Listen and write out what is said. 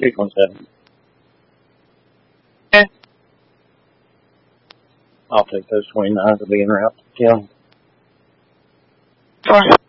Big one's heading. Okay. I'll take those 29 to be en route to kill. Sure.